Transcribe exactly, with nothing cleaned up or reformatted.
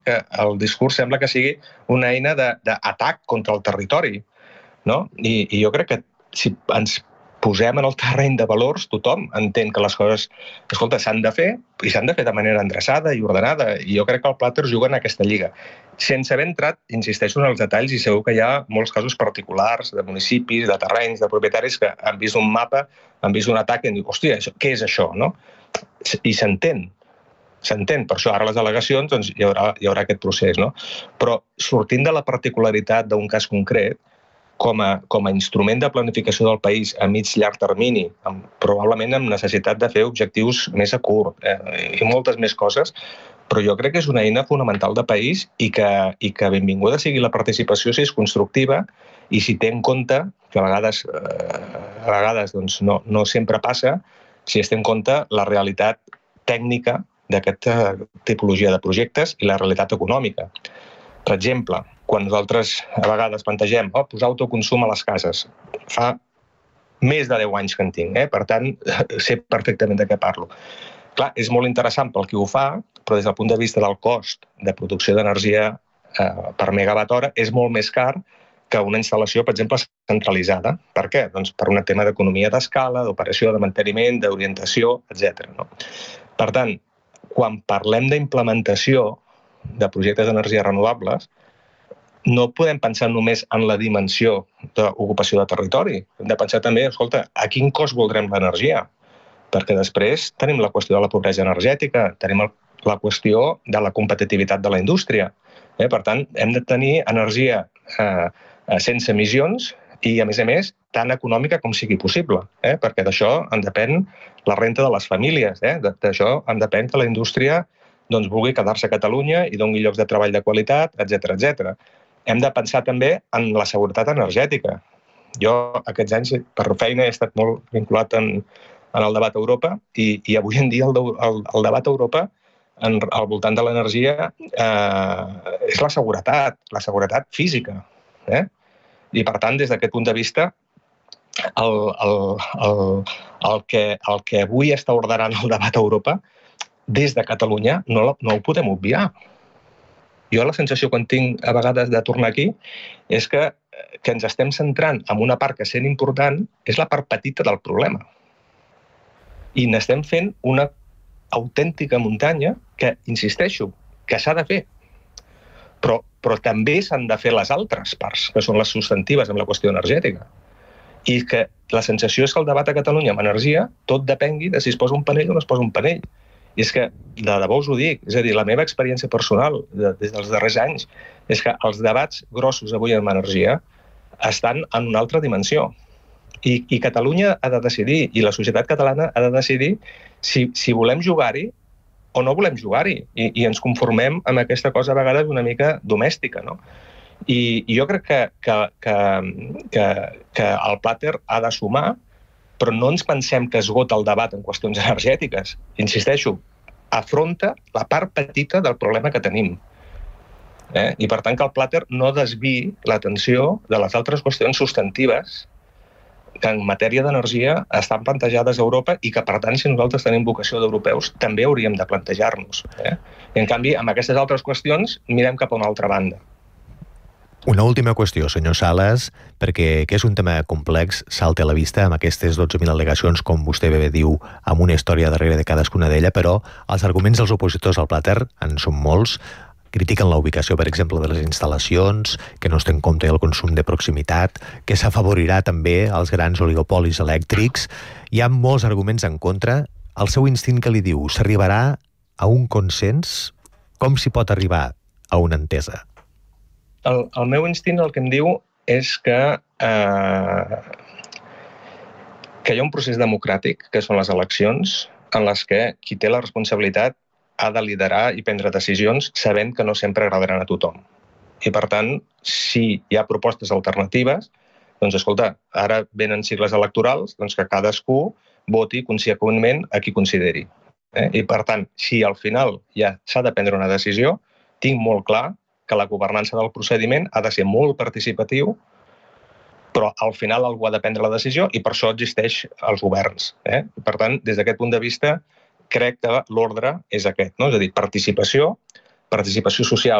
que el discurs sembla que sigui una eina d'atac contra el territori, no? I, i jo crec que si ens posem en el terreny de valors, tothom entén que les coses, escolta, s'han de fer i s'han de fer de manera endreçada i ordenada, i jo crec que el Plater juga en aquesta lliga. Sense haver entrat, insisteixo en els detalls, i segur que hi ha molts casos particulars de municipis, de terrenys, de propietaris que han vist un mapa, han vist un atac i han dit, hòstia, què és això, no? I s'entén, s'entén. Per això ara les al·legacions doncs, hi haurà, hi haurà aquest procés, no? Però sortint de la particularitat d'un cas concret, com a, com a instrument de planificació del país a mig llarg termini, amb, probablement amb necessitat de fer objectius més a curt eh, i moltes més coses, però jo crec que és una eina fonamental de país i que, i que benvinguda sigui la participació si és constructiva i si té en compte, que a vegades, eh, a vegades doncs, no, no sempre passa, si es té en compte la realitat tècnica d'aquesta tipologia de projectes i la realitat econòmica. Per exemple, quan nosaltres a vegades plantegem oh, posar autoconsum a les cases, fa més de deu anys que en tinc, eh? Per tant, sé perfectament de què parlo. Clar, és molt interessant pel qui ho fa, però des del punt de vista del cost de producció d'energia eh, per megawatt hora és molt més car que una instal·lació, per exemple, centralitzada. Per què? Doncs per un tema d'economia d'escala, d'operació, de manteniment, d'orientació, etcètera. No? Per tant, quan parlem d'implementació de projectes d'energies renovables, no podem pensar només en la dimensió d'ocupació de territori. Hem de pensar també, escolta, a quin cost voldrem l'energia? Perquè després tenim la qüestió de la pobresa energètica, tenim la qüestió de la competitivitat de la indústria. Eh? Per tant, hem de tenir energia eh, sense emissions i, a més a més, tan econòmica com sigui possible, eh? Perquè d'això en depèn la renta de les famílies, eh? D'això en depèn que la indústria doncs, vulgui quedar-se a Catalunya i doni llocs de treball de qualitat, etcètera, etcètera. Hem de pensar també en la seguretat energètica. Jo aquests anys per feina he estat molt vinculat en, en el debat a Europa i, i avui en dia el, el, el debat a Europa en, al voltant de l'energia eh, és la seguretat, la seguretat física. Eh? I per tant, des d'aquest punt de vista, el, el, el, el, que, el que avui està ordenant el debat a Europa, des de Catalunya no, no ho podem obviar. Jo la sensació que tinc a vegades de tornar aquí és que, que ens estem centrant en una part que sent important és la part petita del problema. I n'estem fent una autèntica muntanya que, insisteixo, que s'ha de fer. Però, però també s'han de fer les altres parts, que són les substantives amb la qüestió energètica. I que la sensació és que el debat a Catalunya amb energia tot depengui de si es posa un panell o no es posa un panell. I és que, de debò us ho dic, és a dir, la meva experiència personal de, des dels darrers anys és que els debats grossos avui amb energia estan en una altra dimensió. I, i Catalunya ha de decidir, i la societat catalana ha de decidir si, si volem jugar-hi o no volem jugar-hi. I, I ens conformem amb aquesta cosa a vegades una mica domèstica, no? I, i jo crec que, que, que, que, que el Plater ha de sumar, però no ens pensem que esgota el debat en qüestions energètiques. Insisteixo, afronta la part petita del problema que tenim. Eh? I per tant que el Plater no desviï l'atenció de les altres qüestions substantives que en matèria d'energia estan plantejades a Europa i que, per tant, si nosaltres tenim vocació d'europeus, també hauríem de plantejar-nos. Eh? I, en canvi, amb aquestes altres qüestions mirem cap a una altra banda. Una última qüestió, senyor Sales, perquè que és un tema complex, salta a la vista amb aquestes dotze mil al·legacions, com vostè bé diu, amb una història darrere de cadascuna d'ella, però els arguments dels opositors al Plater en són molts. Critiquen la ubicació, per exemple, de les instal·lacions, que no es té en compte el consum de proximitat, que s'afavorirà també als grans oligopolis elèctrics. Hi ha molts arguments en contra. El seu instint que li diu, s'arribarà a un consens? Com s'hi pot arribar a una entesa? El, el meu instint el que em diu és que, eh, que hi ha un procés democràtic, que són les eleccions, en les que qui té la responsabilitat ha de liderar i prendre decisions sabent que no sempre agradaran a tothom. I, per tant, si hi ha propostes alternatives, doncs, escolta, ara venen cicles electorals, doncs que cadascú voti conseqüentment a qui consideri. Eh? I, per tant, si al final ja s'ha de prendre una decisió, tinc molt clar que la governança del procediment ha de ser molt participatiu, però al final algú ha de prendre la decisió i per això existeix els governs. Eh? Per tant, des d'aquest punt de vista, crec que l'ordre és aquest, no? És a dir, participació, participació social